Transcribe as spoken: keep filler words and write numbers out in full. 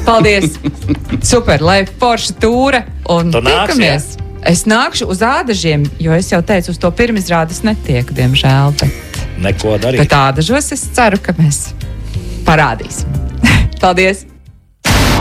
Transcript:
Paldies! Super, lai forša tūre un Tu nāksi, tikamies. Es nākšu uz ādažiem, jo es jau teicu, uz to pirmizrādes netieku, diemžēl. Bet, Neko darīt. bet ādažos es ceru, ka mēs parādīsim. Paldies!